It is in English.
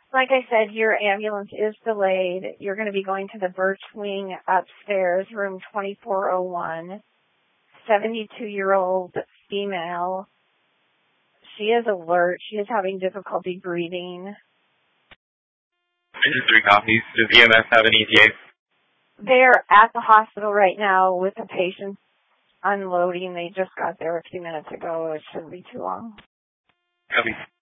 Like I said, your ambulance is delayed. You're going to be going to the Birch Wing upstairs, room 2401. 72-year-old female. She is alert. She is having difficulty breathing. This is 3 copies. Does EMS have an ETA? They're at the hospital right now with the patient unloading. They just got there a few minutes ago. It shouldn't be too long. Copy.